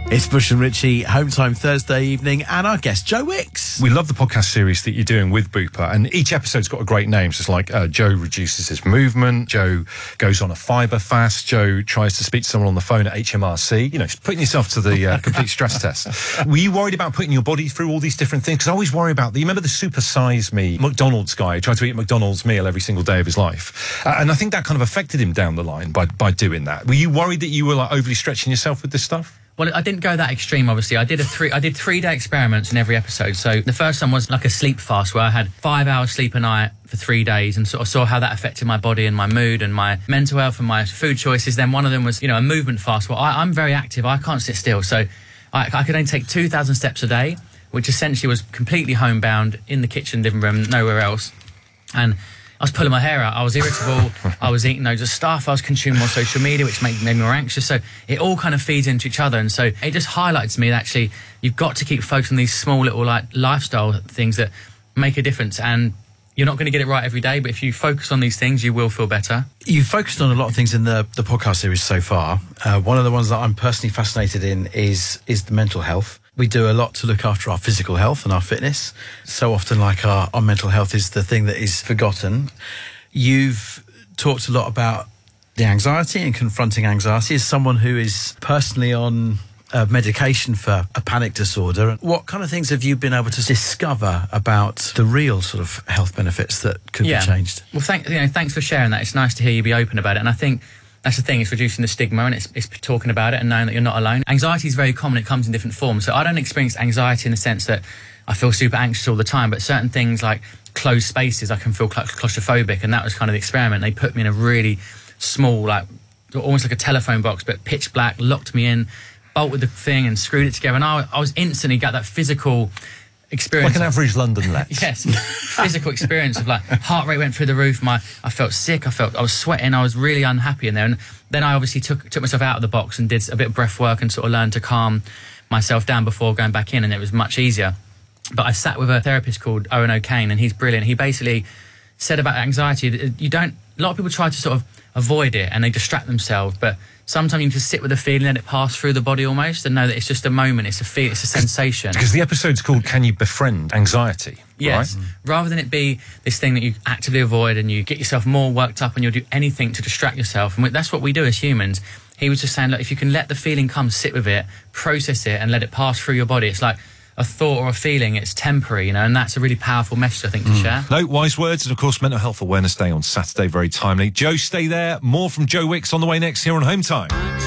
It's Bush and Richie, Home Time Thursday evening, and our guest, Joe Wicks. We love the podcast series that you're doing with Bupa, and each episode's got a great name. So it's like Joe reduces his movement, Joe goes on a fibre fast, Joe tries to speak to someone on the phone at HMRC. You know, putting yourself to the complete stress test. Were you worried about putting your body through all these different things? Because I always worry about, you remember the Super Size Me McDonald's guy who tried to eat a McDonald's meal every single day of his life? And I think that kind of affected him down the line by doing that. Were you worried that you were like overly stretching yourself with this stuff? Well, I didn't go that extreme, obviously. I did 3-day experiments in every episode. So the first one was like a sleep fast where I had 5 hours sleep a night for 3 days and sort of saw how that affected my body and my mood and my mental health and my food choices. Then one of them was, a movement fast. Well, I'm very active. I can't sit still. So I could only take 2,000 steps a day, which essentially was completely homebound in the kitchen, living room, nowhere else. And I was pulling my hair out. I was irritable. I was eating loads of stuff. I was consuming more social media, which made me more anxious. So it all kind of feeds into each other. And so it just highlights to me that actually you've got to keep focusing on these small little lifestyle things that make a difference. And you're not going to get it right every day, but if you focus on these things, you will feel better. You've focused on a lot of things in the podcast series so far. One of the ones that I'm personally fascinated in is the mental health. We do a lot to look after our physical health and our fitness. So often, our mental health is the thing that is forgotten. You've talked a lot about the anxiety and confronting anxiety as someone who is personally on medication for a panic disorder. What kind of things have you been able to discover about the real sort of health benefits that could be changed? Well, thanks for sharing that. It's nice to hear you be open about it. And I think that's the thing, it's reducing the stigma and it's talking about it and knowing that you're not alone. Anxiety is very common, it comes in different forms. So I don't experience anxiety in the sense that I feel super anxious all the time, but certain things like closed spaces, I can feel claustrophobic, and that was kind of the experiment. They put me in a really small, almost like a telephone box, but pitch black, locked me in, bolted the thing and screwed it together, and I was instantly got that physical experience. Like an average London let. Yes, physical experience of heart rate went through the roof. I felt sick. I was sweating. I was really unhappy in there. And then I obviously took myself out of the box and did a bit of breath work and sort of learned to calm myself down before going back in, and it was much easier. But I sat with a therapist called Owen O'Kane, and he's brilliant. He basically said about anxiety, a lot of people try to sort of avoid it and they distract themselves, but sometimes you just sit with the feeling, let it pass through the body almost, and know that it's just a moment, it's a feel, it's a sensation. Because the episode's called Can You Befriend Anxiety? Yes. Right? Rather than it be this thing that you actively avoid and you get yourself more worked up and you'll do anything to distract yourself. And that's what we do as humans. He was just saying, look, if you can let the feeling come, sit with it, process it and let it pass through your body, it's like a thought or a feeling, it's temporary, and that's a really powerful message, I think, to share. No, wise words, and of course, Mental Health Awareness Day on Saturday, very timely. Joe, stay there. More from Joe Wicks on the way next here on Home Time.